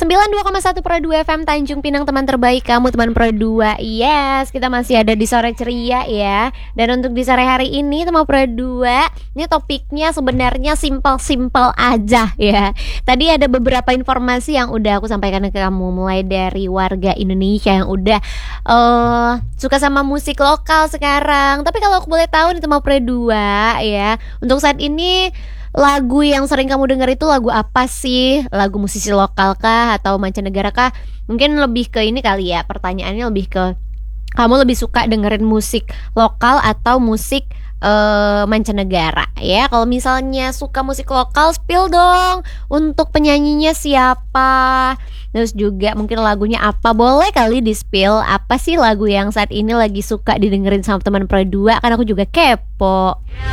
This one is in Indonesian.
92,1 Pro 2 FM Tanjung Pinang, teman terbaik kamu, teman Pro 2. Yes, kita masih ada di sore ceria ya. Dan untuk di sore hari ini teman Pro 2, ini topiknya sebenarnya simpel-simpel aja ya. Tadi ada beberapa informasi yang udah aku sampaikan ke kamu, mulai dari warga Indonesia yang udah suka sama musik lokal sekarang. Tapi kalau aku boleh tahu nih teman Pro 2 ya, untuk saat ini lagu yang sering kamu dengar itu lagu apa sih? Lagu musisi lokal kah atau mancanegara kah? Mungkin lebih ke ini kali ya, pertanyaannya lebih ke kamu lebih suka dengerin musik lokal atau musik mancanegara ya. Kalau misalnya suka musik lokal, spill dong untuk penyanyinya siapa, terus juga mungkin lagunya apa, boleh kali di spill apa sih lagu yang saat ini lagi suka didengerin sama teman Pro 2, kan aku juga kepo.